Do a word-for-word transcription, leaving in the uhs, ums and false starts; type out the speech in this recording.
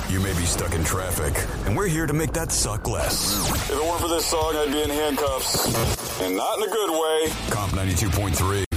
You may be stuck in traffic, and we're here to make that suck less. If it weren't for this song, I'd be in handcuffs. And not in a good way. Comp ninety-two point three.